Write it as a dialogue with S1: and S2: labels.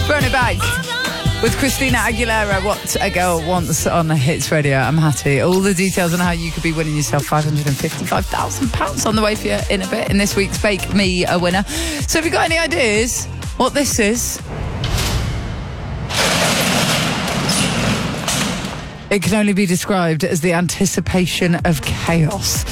S1: Throwing it back with Christina Aguilera, What a Girl Wants on Hits Radio. I'm Hattie. All the details on how you could be winning yourself £555,000 on the way for you in a bit in this week's Bake Me a Winner. So have you got any ideas what this is? It can only be described as the anticipation of chaos.